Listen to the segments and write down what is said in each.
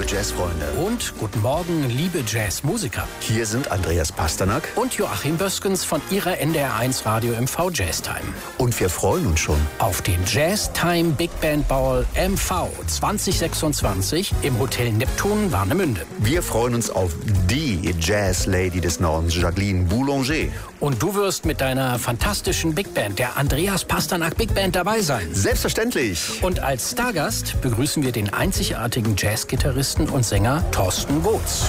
Jazzfreunde. Und guten Morgen, liebe Jazzmusiker. Hier sind Andreas Pasternak und Joachim Böskens von Ihrer NDR1 Radio MV Jazztime. Und wir freuen uns schon auf den Jazztime Big Band Ball MV 2026 im Hotel Neptun Warnemünde. Wir freuen uns auf die Jazz-Lady des Nordens, Jacqueline Boulanger. Und du wirst mit deiner fantastischen Big Band, der Andreas Pasternak Big Band, dabei sein. Selbstverständlich. Und als Stargast begrüßen wir den einzigartigen Jazzgitarristen und Sänger Thorsten Woods.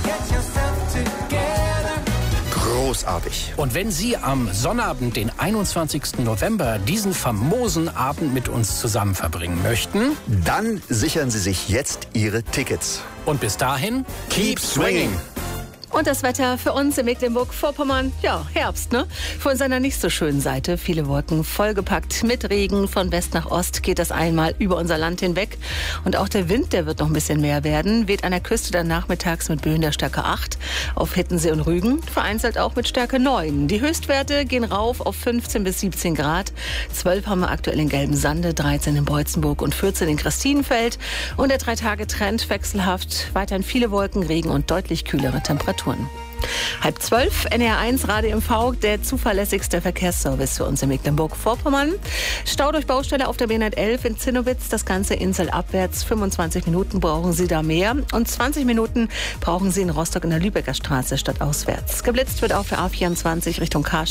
Großartig. Und wenn Sie am Sonnabend, den 21. November, diesen famosen Abend mit uns zusammen verbringen möchten, dann sichern Sie sich jetzt Ihre Tickets. Und bis dahin, keep swinging! Und das Wetter für uns in Mecklenburg-Vorpommern, ja, Herbst, ne? Von seiner nicht so schönen Seite, viele Wolken, vollgepackt mit Regen. Von West nach Ost geht das einmal über unser Land hinweg. Und auch der Wind, der wird noch ein bisschen mehr werden. Weht an der Küste dann nachmittags mit Böen der Stärke 8 auf Hittensee und Rügen. Vereinzelt auch mit Stärke 9. Die Höchstwerte gehen rauf auf 15 bis 17 Grad. 12 haben wir aktuell in Gelben Sande, 13 in Beutzenburg und 14 in Christinenfeld. Und der 3-Tage-Trend wechselhaft. Weiterhin viele Wolken, Regen und deutlich kühlere Temperaturen. 11:30, NDR1 Radio MV, der zuverlässigste Verkehrsservice für uns in Mecklenburg-Vorpommern. Stau durch Baustelle auf der B111 in Zinnowitz, das Ganze inselabwärts. 25 Minuten brauchen Sie da mehr und 20 Minuten brauchen Sie in Rostock in der Lübecker Straße stadtauswärts. Geblitzt wird auf der A24 Richtung Karstadt.